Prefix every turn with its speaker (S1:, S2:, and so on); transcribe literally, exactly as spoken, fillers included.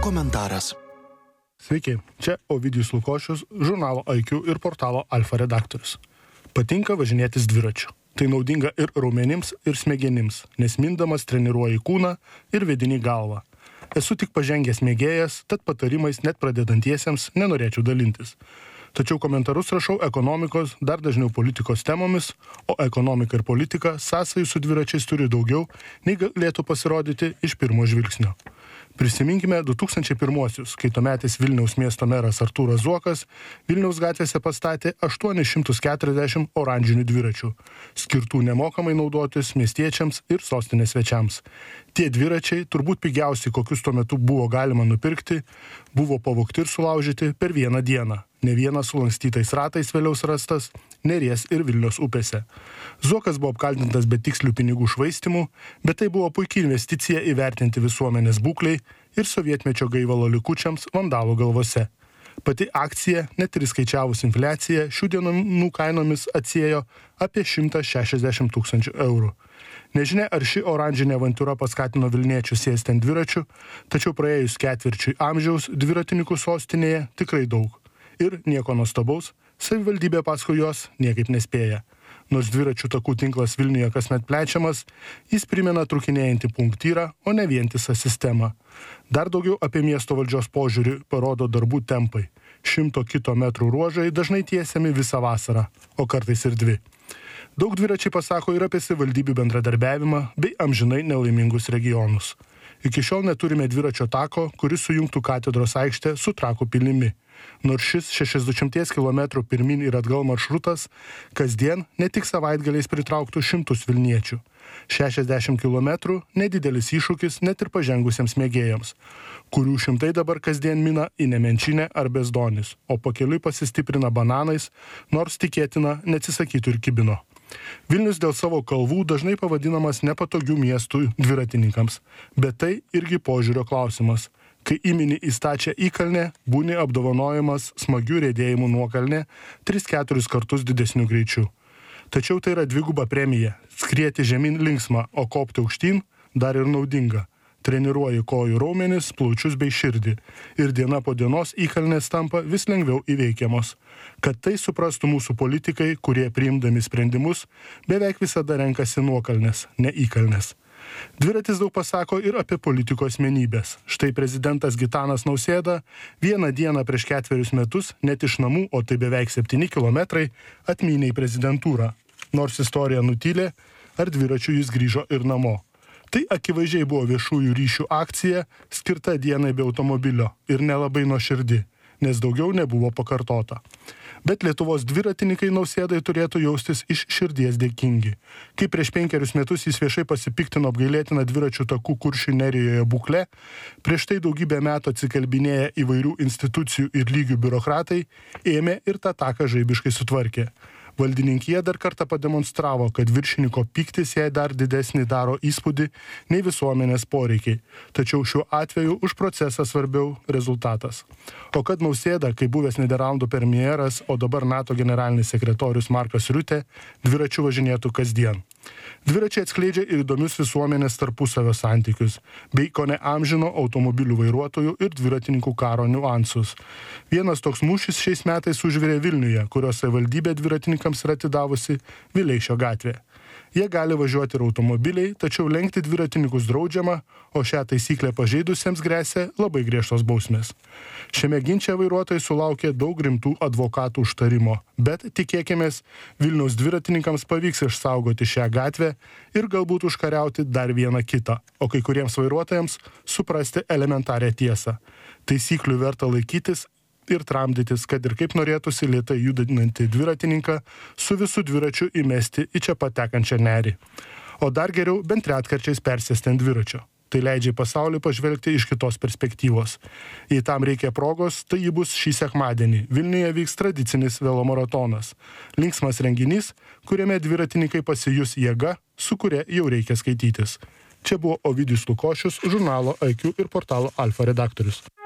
S1: Komentaras.
S2: Sveiki, čia Ovidijus Lukošius, žurnalo I Q ir portalo Alfa redaktorius. Patinka važinėtis dviračiu. Tai naudinga ir raumenims, ir smegenims, nes mindamas treniruoji kūną ir vidinį galvą. Esu tik pažengęs mėgėjas, tad patarimais net pradedantiesiems nenorėčiau dalintis. Tačiau komentarus rašau ekonomikos, dar dažniau politikos temomis, o ekonomika ir politika sąsajų su dviračiais turi daugiau, nei galėtų pasirodyti iš pirmo žvilgsnio. Prisiminkime du tūkstančiai pirmuosius, kai tuometis Vilniaus miesto meras Artūras Zuokas Vilniaus gatvėse pastatė aštuonis šimtus keturiasdešimt oranžinių dviračių, skirtų nemokamai naudotis miestiečiams ir sostinės svečiams. Tie dviračiai, turbūt pigiausi, kokius tuo metu buvo galima nupirkti, buvo pavogti ir sulaužyti per vieną dieną. Ne vienas sulankstytais ratais vėliau rastas Neries ir Vilniaus upėse. Zuokas buvo apkaltintas betikslių pinigų švaistymu, bet tai buvo puikia investicija įvertinti visuomenės būklei ir sovietmečio gaivalo likučiams vandalų galvose. Pati akcija, net ir skaičiavus infliaciją, šių dienų kainomis atsiėjo apie šimtą šešiasdešimt tūkstančių eurų. Nežinia, ar ši oranžinė avantūra paskatino Vilniečius sėsti ant dviračių, tačiau praėjus ketvirčiui amžiaus dviratininkų sostinėje tikrai daug. Ir nieko nuostabaus, savivaldybė paskui juos niekaip nespėja. Nors dviračių takų tinklas Vilniuje kasmet plečiamas, jis primena trukinėjantį punktyrą, o ne vientisą sistemą. Dar daugiau apie miesto valdžios požiūrį parodo darbų tempai. Šimto kito metrų ruožai dažnai tiesiami visą vasarą, o kartais ir dvi. Daug dviračiai pasako ir apie savivaldybių bendradarbiavimą bei amžinai nelaimingus regionus. Iki šiol neturime dviračio tako, kuris sujungtų katedros aikštę su Trakų pilimi. Nors šis šešiasdešimties kilometrų pirmyn ir atgal maršrutas kasdien ne tik savaitgaliais pritrauktų šimtus vilniečių. šešiasdešimt kilometrų nedidelis iššūkis net ir pažengusiems mėgėjams, kurių šimtai dabar kasdien mina į Nemenčinę ar Bezdonis, o pakeliui pasistiprina bananais, nors tikėtina neatsisakytų ir Kibino. Vilnius dėl savo kalvų dažnai pavadinamas nepatogių miestų dviratininkams, bet tai irgi požiūrio klausimas. Kai įmini į stačią įkalnę, būni apdovanojamas smagių riedėjimų nuokalnė tris keturis kartus didesniu greičiu. Tačiau tai yra dviguba premija. Skrieti žemyn linksma, o kopti aukštyn dar ir naudinga. Treniruoji kojų raumenis, plaučius bei širdį. Ir diena po dienos įkalnės tampa vis lengviau įveikiamos. Kad tai suprastų mūsų politikai, kurie priimdami sprendimus, beveik visada renkasi nuokalnes, ne įkalnes. Dviratis daug pasako ir apie politikų asmenybės. Štai prezidentas Gitanas Nausėda vieną dieną prieš ketverius metus net iš namų, o tai beveik septyni kilometrai, atmynė į prezidentūrą. Nors istorija nutylė, ar dviračiu jis grįžo ir namo. Tai akivaizdžiai buvo viešųjų ryšių akcija, skirta dienai be automobilio ir nelabai nuoširdi, nes daugiau nebuvo pakartota. Bet Lietuvos dviratininkai Nausėdai turėtų jaustis iš širdies dėkingi. Kai prieš penkerius metus jis viešai pasipiktino apgailėtiną dviračių takų Kuršių nerijoje būklę, prieš tai daugybę metų atsikalbinėję įvairių institucijų ir lygių biurokratai ėmė ir tą taką žaibiškai sutvarkė. Valdininkija dar kartą pademonstravo, kad viršininko pyktis jai dar didesnį daro įspūdį nei visuomenės poreikiai. Tačiau šiuo atveju už procesą svarbiau rezultatas. O kad Nausėda, kai buvęs Niderlandų premjeras, o dabar NATO generalinis sekretorius Markas Riutė, dviračiu važinėtų kasdien. Dviračiai atskleidžia ir įdomius visuomenės tarpusavio santykius, bei kone amžino automobilių vairuotojų ir dviratininkų karo niuansus. Vienas toks mūšis šiais metais užvirė Vilniuje, kurios savivaldybė dviratininkams yra atidavusi Vileišio gatvė. Jie gali važiuoti ir automobiliai, tačiau lenkti dviratininkus draudžiama, o šią taisyklę pažeidusiems gresia labai griežtos bausmės. Šiame ginče vairuotojai sulaukė daug rimtų advokatų užtarimo, bet tikėkimės, Vilniaus dviratininkams pavyks išsaugoti šią gatvę ir galbūt užkariauti dar vieną kitą, o kai kuriems vairuotojams suprasti elementarią tiesą. Taisyklių verta laikytis ir tramdytis, kad ir kaip norėtųsi lėtai judinantį dviratininką su visų dviračiu įmesti į čia patekančią nerį. O dar geriau bent retkarčiais persėsti ant dviračio. Tai leidžia pasaulį pažvelgti iš kitos perspektyvos. Jei tam reikia progos, tai ji bus šį sekmadienį. Vilniuje vyks tradicinis velomaratonas. Linksmas renginys, kuriame dviratininkai pasijus jėga, su kuria jau reikia skaitytis. Čia buvo Ovidijus Lukošius, žurnalo I Q ir portalo Alfa redaktorius.